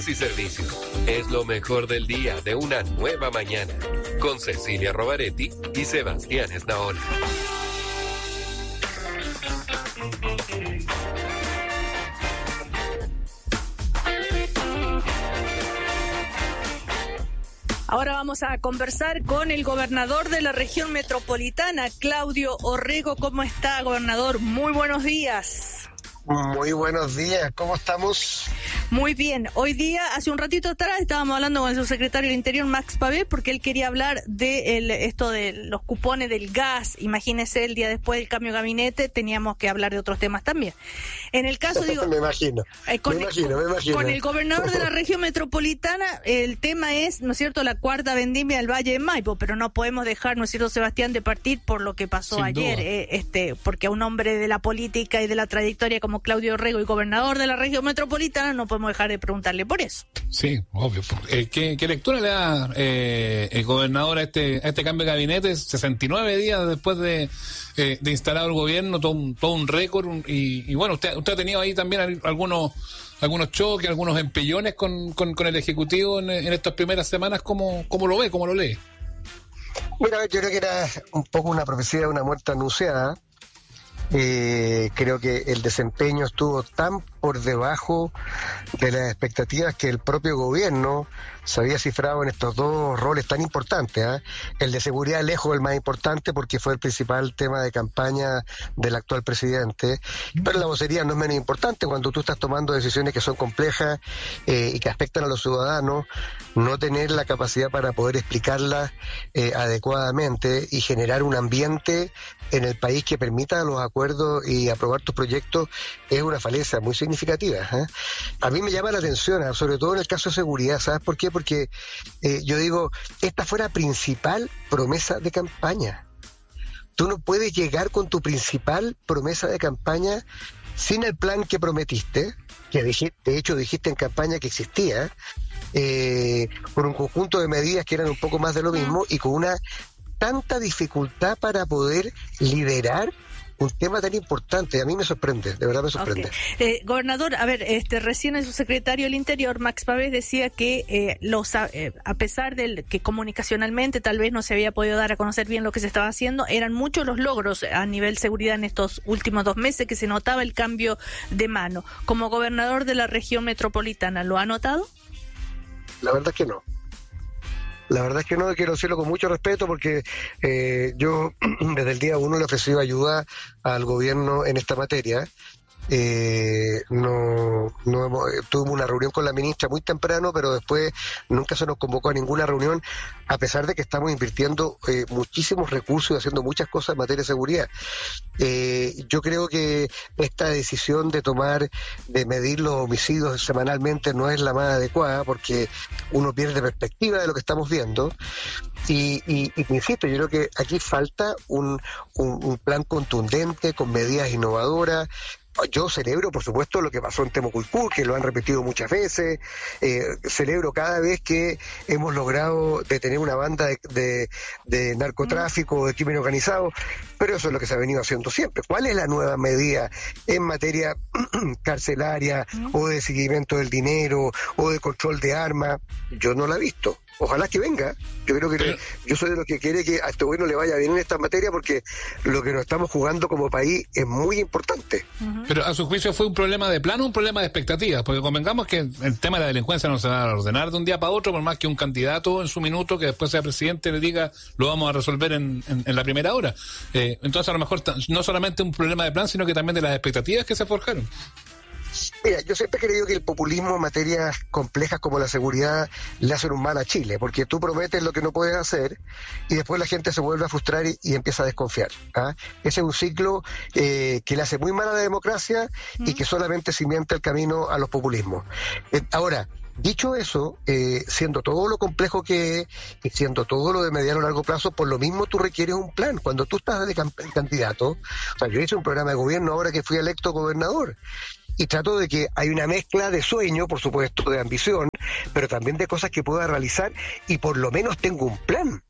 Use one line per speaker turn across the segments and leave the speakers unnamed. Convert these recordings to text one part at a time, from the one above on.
y servicio. Es lo mejor del día de una nueva mañana. Con Cecilia Rovaretti y Sebastián Esnaola.
Ahora vamos a conversar con el gobernador de la región metropolitana, Claudio Orrego. ¿Cómo está, gobernador? Muy buenos días.
Muy buenos días, ¿cómo estamos?
Muy bien. Hoy día, hace un ratito atrás, estábamos hablando con el subsecretario del Interior, Max Pavé, porque él quería hablar de esto de los cupones del gas. Imagínese, el día después del cambio de gabinete, teníamos que hablar de otros temas también. En el caso, digo...
me imagino.
Con el gobernador de la región metropolitana, el tema es, ¿no es cierto?, la cuarta vendimia del Valle de Maipo, pero no podemos dejar, ¿no es cierto, Sebastián, de partir por lo que pasó sin ayer, porque a un hombre de la política y de la trayectoria como Claudio Orrego y gobernador de la región metropolitana, no podemos dejar de preguntarle por eso.
Sí, obvio. ¿Qué lectura le da el gobernador a este cambio de gabinete? 69 días después de instalado el gobierno, todo un récord, y bueno, usted ha tenido ahí también algunos choques, algunos empellones con el Ejecutivo en estas primeras semanas. ¿Cómo lo ve, cómo lo lee?
Mira, yo creo que era un poco una profecía de una muerte anunciada. Creo que el desempeño estuvo tan por debajo de las expectativas que el propio gobierno se había cifrado en estos dos roles tan importantes, ¿eh? El de seguridad lejos el más importante porque fue el principal tema de campaña del actual presidente, pero la vocería no es menos importante cuando tú estás tomando decisiones que son complejas y que afectan a los ciudadanos. No tener la capacidad para poder explicarlas adecuadamente y generar un ambiente en el país que permita los acuerdos y aprobar tus proyectos es una falencia muy significativa, ¿eh? A mí me llama la atención, sobre todo en el caso de seguridad. ¿Sabes por qué? Porque yo digo, esta fue la principal promesa de campaña. Tú no puedes llegar con tu principal promesa de campaña sin el plan que prometiste, que de hecho dijiste en campaña que existía, con un conjunto de medidas que eran un poco más de lo mismo y con una tanta dificultad para poder liderar un tema tan importante. A mí me sorprende, de verdad me sorprende.
Okay. Gobernador, a ver, recién el subsecretario del Interior, Max Pavés, decía que a pesar de que comunicacionalmente tal vez no se había podido dar a conocer bien lo que se estaba haciendo, eran muchos los logros a nivel seguridad en estos últimos 2 meses que se notaba el cambio de mano. Como gobernador de la región metropolitana, ¿lo ha notado?
La verdad es que no. La verdad es que no, quiero decirlo con mucho respeto porque yo desde el día 1 le he ofrecido ayuda al gobierno en esta materia. Tuvimos una reunión con la ministra muy temprano, pero después nunca se nos convocó a ninguna reunión, a pesar de que estamos invirtiendo muchísimos recursos y haciendo muchas cosas en materia de seguridad. Yo creo que esta decisión de medir los homicidios semanalmente no es la más adecuada porque uno pierde perspectiva de lo que estamos viendo. Y insisto, yo creo que aquí falta un plan contundente con medidas innovadoras. Yo celebro, por supuesto, lo que pasó en Temucuicú, que lo han repetido muchas veces. Celebro cada vez que hemos logrado detener una banda de narcotráfico, de crimen organizado, pero eso es lo que se ha venido haciendo siempre. ¿Cuál es la nueva medida en materia carcelaria o de seguimiento del dinero o de control de armas? Yo no la he visto. Ojalá que venga. Yo creo que yo soy de los que quiere que a este gobierno le vaya bien en esta materia porque lo que nos estamos jugando como país es muy importante.
Pero a su juicio fue un problema de plano o un problema de expectativas, porque convengamos que el tema de la delincuencia no se va a ordenar de un día para otro, por más que un candidato en su minuto que después sea presidente le diga lo vamos a resolver en la primera hora. Entonces a lo mejor no solamente un problema de plan, sino que también de las expectativas que se forjaron.
Mira, yo siempre he creído que el populismo en materias complejas como la seguridad le hacen un mal a Chile, porque tú prometes lo que no puedes hacer y después la gente se vuelve a frustrar y empieza a desconfiar, ¿ah? Ese es un ciclo que le hace muy mal a la democracia y que solamente cimienta el camino a los populismos. Ahora, dicho eso, siendo todo lo complejo que es y siendo todo lo de mediano o largo plazo, por lo mismo tú requieres un plan. Cuando tú estás de candidato, o sea, yo hice un programa de gobierno ahora que fui electo gobernador y trato de que hay una mezcla de sueño, por supuesto, de ambición, pero también de cosas que pueda realizar y por lo menos tengo un plan.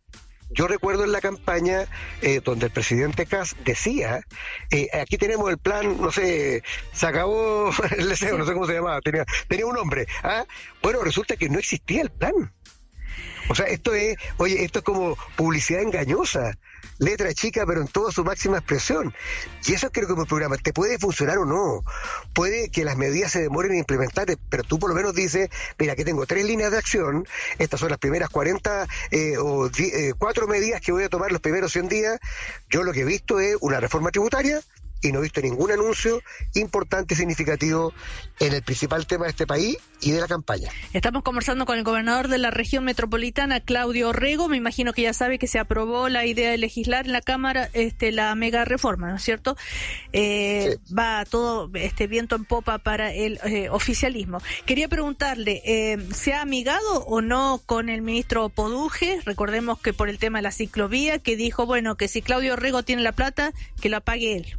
yo recuerdo en la campaña donde el presidente Kast decía, aquí tenemos el plan, no sé, se acabó el deseo, no sé cómo se llamaba, tenía un nombre. Bueno, resulta que no existía el plan. O sea, esto es como publicidad engañosa, letra chica, pero en toda su máxima expresión. Y eso creo que como programa te puede funcionar o no. Puede que las medidas se demoren en implementar, pero tú por lo menos dices, mira, que tengo 3 líneas de acción, estas son las primeras 40 4 medidas que voy a tomar los primeros 100 días. Yo lo que he visto es una reforma tributaria, y no he visto ningún anuncio importante y significativo en el principal tema de este país y de la campaña.
Estamos conversando con el gobernador de la región metropolitana, Claudio Orrego. Me imagino que ya sabe que se aprobó la idea de legislar en la Cámara la mega reforma, ¿no es cierto? Sí. Va todo viento en popa para el oficialismo. Quería preguntarle, ¿se ha amigado o no con el ministro Poduje? Recordemos que por el tema de la ciclovía, que dijo, bueno, que si Claudio Orrego tiene la plata, que la pague él.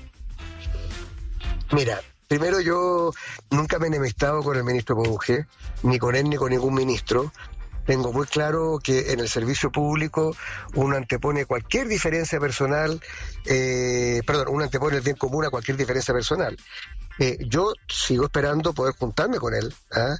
Mira, primero yo nunca me he enemistado con el ministro Poduje, ni con él ni con ningún ministro. Tengo muy claro que en el servicio público uno antepone cualquier diferencia personal, uno antepone el bien común a cualquier diferencia personal. Yo sigo esperando poder juntarme con él,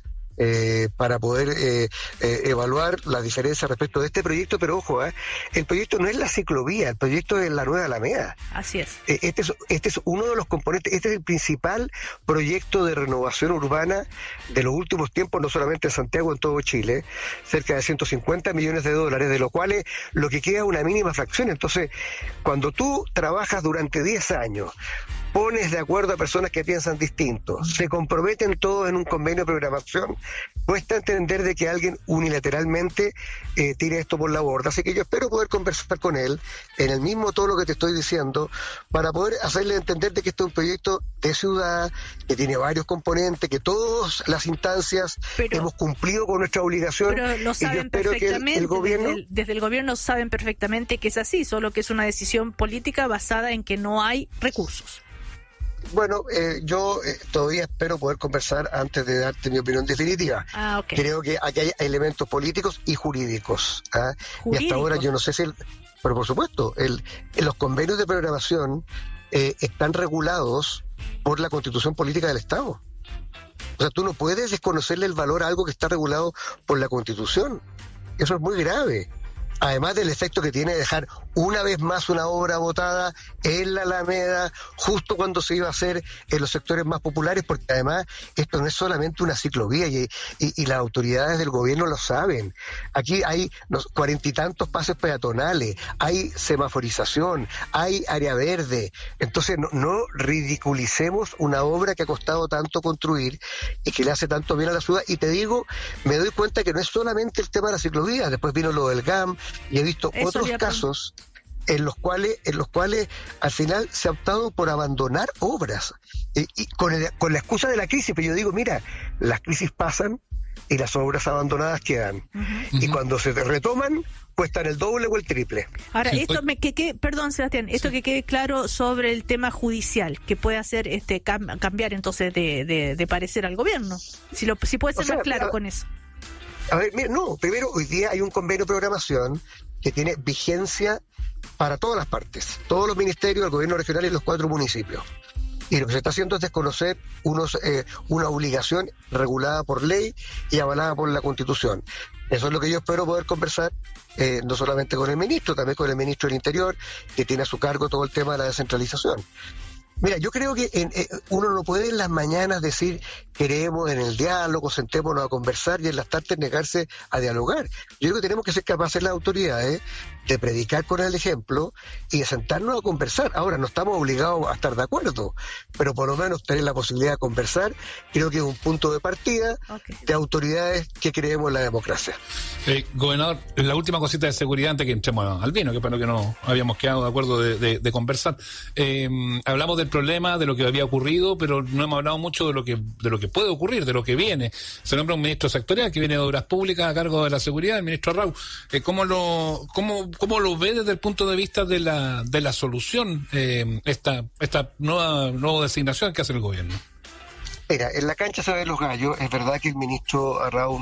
para poder evaluar las diferencias respecto de este proyecto, pero ojo, el proyecto no es la ciclovía, el proyecto es la nueva Alameda.
Así es.
Este es uno de los componentes, este es el principal proyecto de renovación urbana de los últimos tiempos, no solamente en Santiago, en todo Chile, cerca de $150 millones, de los cuales lo que queda es una mínima fracción. Entonces, cuando tú trabajas durante 10 años, pones de acuerdo a personas que piensan distinto, se comprometen todos en un convenio de programación, cuesta entender de que alguien unilateralmente tire esto por la borda. Así que yo espero poder conversar con él en el mismo tono que te estoy diciendo, para poder hacerle entender de que esto es un proyecto de ciudad, que tiene varios componentes, que todas las instancias hemos cumplido con nuestra obligación.
Pero lo saben perfectamente, el gobierno, desde el gobierno saben perfectamente que es así, solo que es una decisión política basada en que no hay recursos.
Bueno, yo todavía espero poder conversar antes de darte mi opinión definitiva.
Okay.
Creo que aquí hay elementos políticos y jurídicos. Y hasta ahora yo no sé si... pero por supuesto, los convenios de programación están regulados por la Constitución Política del Estado. O sea, tú no puedes desconocerle el valor a algo que está regulado por la Constitución. Eso es muy grave. Además del efecto que tiene dejar una vez más una obra botada en la Alameda, justo cuando se iba a hacer en los sectores más populares, porque además esto no es solamente una ciclovía y las autoridades del gobierno lo saben. Aquí hay 40 y tantos pases peatonales, hay semaforización, hay área verde. Entonces no ridiculicemos una obra que ha costado tanto construir y que le hace tanto bien a la ciudad. Y te digo, me doy cuenta que no es solamente el tema de la ciclovía, después vino lo del GAM, y he visto otros casos en los cuales al final se ha optado por abandonar obras y con la excusa de la crisis. Pero yo digo, mira, las crisis pasan y las obras abandonadas quedan. Y cuando se retoman, cuestan el doble o el triple.
Ahora, esto perdón, Sebastián, esto que quede claro sobre el tema judicial, que puede hacer cambiar entonces de parecer al gobierno. Si puede ser más claro con eso.
A ver, mira, primero, hoy día hay un convenio de programación que tiene vigencia para todas las partes, todos los ministerios, el gobierno regional y los 4 municipios. Y lo que se está haciendo es desconocer una obligación regulada por ley y avalada por la Constitución. Eso es lo que yo espero poder conversar, no solamente con el ministro, también con el ministro del Interior, que tiene a su cargo todo el tema de la descentralización. Mira, yo creo que uno no puede en las mañanas decir queremos en el diálogo, sentémonos a conversar, y en las tardes negarse a dialogar. Yo creo que tenemos que ser capaces las autoridades de predicar con el ejemplo y de sentarnos a conversar. Ahora, no estamos obligados a estar de acuerdo, pero por lo menos tener la posibilidad de conversar, creo que es un punto de partida de autoridades que creemos en la democracia.
Gobernador, la última cosita de seguridad antes que entremos al vino, que para lo que no habíamos quedado de acuerdo de conversar. Hablamos del problema, de lo que había ocurrido, pero no hemos hablado mucho de lo que puede ocurrir, de lo que viene. Se nombra un ministro sectorial que viene de Obras Públicas a cargo de la seguridad, el ministro Arrau. ¿Cómo lo ve desde el punto de vista de la solución esta nueva designación que hace el gobierno?
Mira, en la cancha se ven los gallos. Es verdad que el ministro Arrau